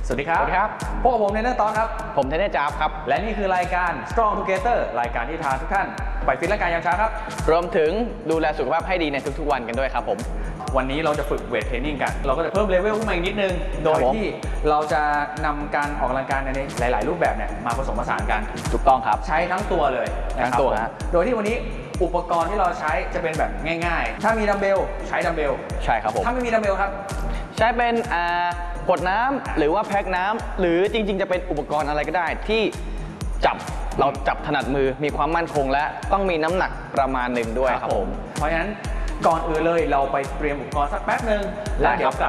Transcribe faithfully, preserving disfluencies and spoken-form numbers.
สวัสดีครับสวัสดีครับพวกบผมเนเธอร์ตอนครับผมเทนเนอร์จาบครับและนี่คือรายการ Strong Together รายการที่พาทุกท่านไปฟิตร่างกายยามเช้าครับรวมถึงดูแลสุขภาพให้ดีในทุกๆวันกันด้วยครับผมวันนี้เราจะฝึกเวทเทรนนิ่งกัน เราก็จะเพิ่มเลเวลขึ้นมาอีกนิดนึง โดยที่เราจะนำการออกกำลังกายในหลาย ๆ รูปแบบเนี่ยมาผสมผสานกันถูกต้องครับใช้ทั้งตัวเลยนะครับทั้งตัวผมฮะโดยที่วันนี้อุปกรณ์ที่เราใช้จะเป็นแบบง่าย ๆ ถ้ามีดัมเบลใช้ดัมเบลใช่ครับผมถ้าไม่มีดัมเบลครับใช้เป็นอ่าขวดน้ำหรือว่าแพ็คน้ำหรือจริงๆจะเป็นอุปกรณ์อะไรก็ได้ที่จับเราจับถนัดมือมีความมั่นคงและต้องมีน้ำหนักประมาณหนึ่งด้วยครับผมเพราะฉะนั้นก่อนอื่นเลยเราไปเตรียมอุปกรณ์สักแป๊บหนึ่งแล้วเดี๋ยวกลับ